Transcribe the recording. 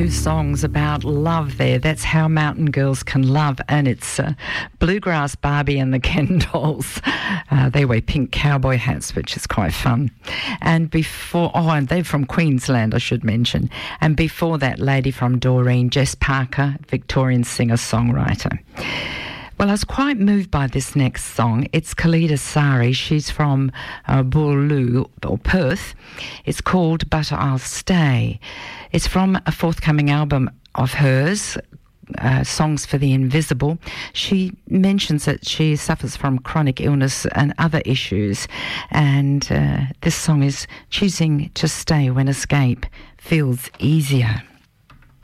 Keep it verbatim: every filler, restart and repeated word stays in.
two songs about love there. That's How Mountain Girls Can Love, and it's uh, Bluegrass Barbie and the Ken Dolls. Uh, they wear pink cowboy hats, which is quite fun. And before, oh, and they're from Queensland, I should mention. And before that, lady from Doreen, Jess Parker, Victorian singer-songwriter. Well, I was quite moved by this next song. It's Khalida Sari. She's from uh, Boorloo, or Perth. It's called But I'll Stay. It's from a forthcoming album of hers, uh, Songs for the Invisible. She mentions that she suffers from chronic illness and other issues, and uh, this song is choosing to stay when escape feels easier.